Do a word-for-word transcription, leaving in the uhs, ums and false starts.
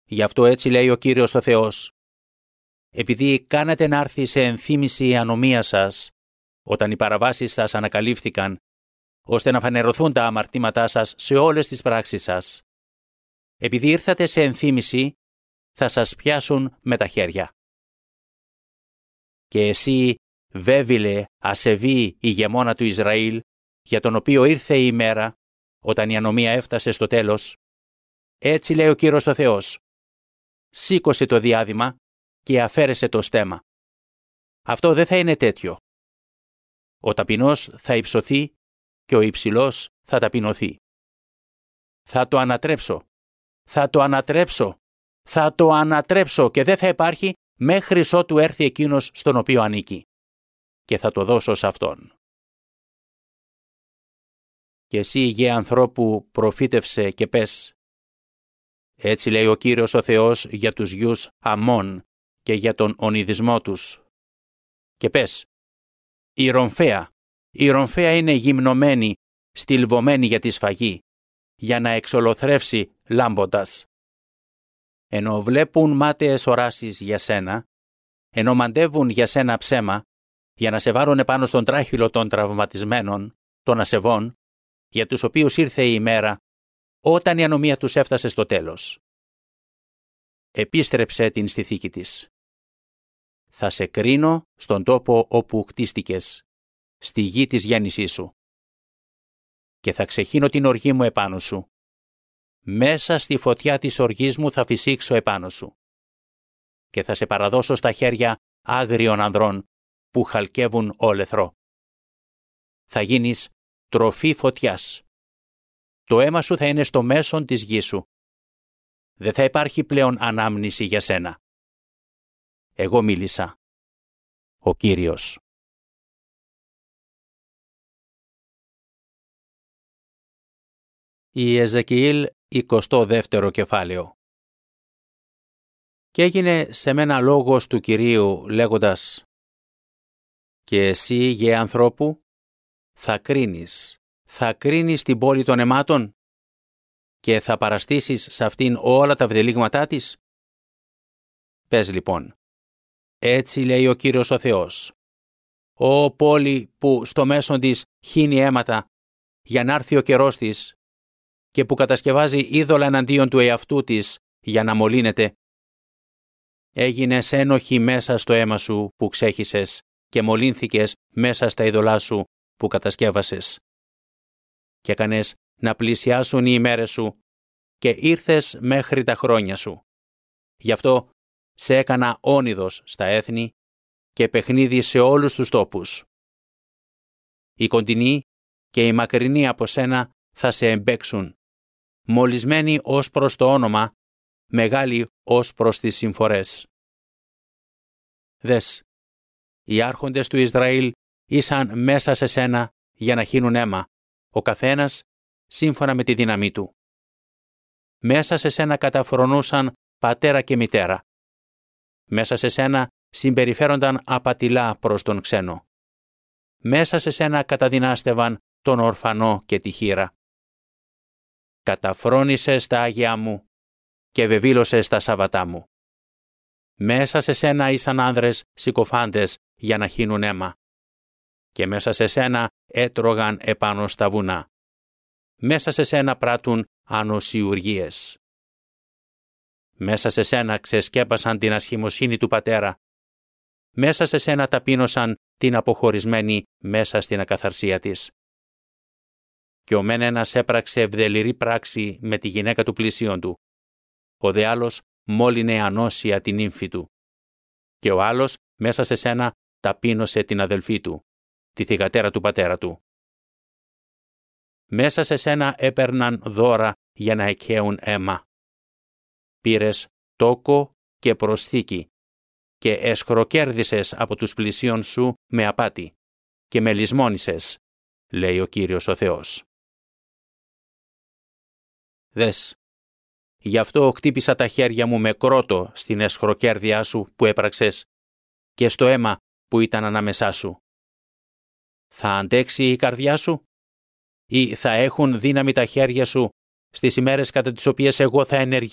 Γι' αυτό έτσι λέει ο Κύριος ο Θεός. Επειδή κάνατε να έρθει σε ενθύμηση η ανομία σας, όταν οι παραβάσεις σας ανακαλύφθηκαν, ώστε να φανερωθούν τα αμαρτήματά σας σε όλες τις πράξεις σας. Επειδή ήρθατε σε ενθύμηση, θα σας πιάσουν με τα χέρια. Και εσύ, βέβηλε, ασεβή ηγεμόνα του Ισραήλ, για τον οποίο ήρθε η ημέρα, όταν η ανομία έφτασε στο τέλος, έτσι λέει ο Κύριος ο Θεός. Σήκωσε το διάδημα και αφαίρεσε το στέμμα. Αυτό δεν θα είναι τέτοιο. Ο ταπεινός θα υψωθεί και ο υψηλός θα ταπεινωθεί. Θα το ανατρέψω, θα το ανατρέψω, θα το ανατρέψω και δεν θα υπάρχει μέχρι ότου έρθει εκείνος στον οποίο ανήκει. Και θα το δώσω σε αυτόν. Και εσύ, γε ανθρώπου, προφήτευσε και πες. Έτσι λέει ο Κύριος ο Θεός για τους γιους Αμών και για τον ονειδισμό τους. Και πες, η ρομφαία, η ρομφαία είναι γυμνωμένη, στυλβωμένη για τη σφαγή, για να εξολοθρεύσει λάμποντας. Ενώ βλέπουν μάταιες οράσεις για σένα, ενώ μαντεύουν για σένα ψέμα, για να σε βάρουν επάνω στον τράχυλο των τραυματισμένων, των ασεβών, για τους οποίους ήρθε η ημέρα, όταν η ανομία τους έφτασε στο τέλος. Επίστρεψε την στη θήκη της. Θα σε κρίνω στον τόπο όπου κτίστηκες, στη γη της γέννησής σου. Και θα ξεχύνω την οργή μου επάνω σου. Μέσα στη φωτιά της οργής μου θα φυσήξω επάνω σου. Και θα σε παραδώσω στα χέρια άγριων ανδρών που χαλκεύουν όλεθρο. Θα γίνεις τροφή φωτιάς. Το αίμα σου θα είναι στο μέσον της γης σου. Δεν θα υπάρχει πλέον ανάμνηση για σένα. Εγώ μίλησα. Ο Κύριος. Η Εζεκιήλ εικοστό δεύτερο κεφάλαιο. Και έγινε σε μένα λόγος του Κυρίου λέγοντας «Και εσύ, γε ανθρώπου, θα κρίνεις, θα κρίνεις την πόλη των αιμάτων και θα παραστήσεις σε αυτήν όλα τα βδελίγματά της». Πες λοιπόν, έτσι λέει ο Κύριος ο Θεός, «Ω πόλη που στο μέσον της χύνει αίματα για να έρθει ο καιρός της και που κατασκευάζει είδωλα εναντίον του εαυτού της για να μολύνεται. Έγινες ένοχη μέσα στο αίμα σου που ξέχυσες και μολύνθηκες μέσα στα είδωλά σου που κατασκεύασες. Και έκανες να πλησιάσουν οι ημέρες σου και ήρθες μέχρι τα χρόνια σου. Γι' αυτό σε έκανα όνειδος στα έθνη και παιχνίδι σε όλους τους τόπους. Οι κοντινοί και οι μακρινοί από σένα θα σε εμπέξουν, μολυσμένοι ως προς το όνομα, μεγάλοι ως προς τις συμφορές. Δες, οι άρχοντες του Ισραήλ ήσαν μέσα σε σένα για να χύνουν αίμα, ο καθένας σύμφωνα με τη δύναμή του. Μέσα σε σένα καταφρονούσαν πατέρα και μητέρα. Μέσα σε σένα συμπεριφέρονταν απατηλά προς τον ξένο. Μέσα σε σένα καταδυνάστευαν τον ορφανό και τη χήρα. Καταφρόνησες τα Άγια μου και βεβήλωσες τα Σαββατά μου. Μέσα σε σένα ήσαν άνδρες συκοφάντες για να χύνουν αίμα. Και μέσα σε σένα έτρωγαν επάνω στα βουνά. Μέσα σε σένα πράττουν ανοσιουργίες. Μέσα σε σένα ξεσκέπασαν την ασχημοσύνη του πατέρα. Μέσα σε σένα ταπείνωσαν την αποχωρισμένη μέσα στην ακαθαρσία της. Και ο μεν ένας έπραξε ευδελιρή πράξη με τη γυναίκα του πλησίον του. Ο δε άλλος μόλυνε ανώσια την ύμφη του. Και ο άλλος μέσα σε σένα ταπείνωσε την αδελφή του, τη θυγατέρα του πατέρα του. Μέσα σε σένα έπαιρναν δώρα για να εκχέουν αίμα. Πήρες τόκο και προσθήκη και εσχροκέρδισες από τους πλησίον σου με απάτη και με λησμόνησες, λέει ο Κύριος ο Θεός. Δες, γι' αυτό χτύπησα τα χέρια μου με κρότο στην εσχροκέρδειά σου που έπραξες και στο αίμα που ήταν ανάμεσά σου. Θα αντέξει η καρδιά σου ή θα έχουν δύναμη τα χέρια σου στις ημέρες κατά τις οποίες εγώ θα ενεργήσω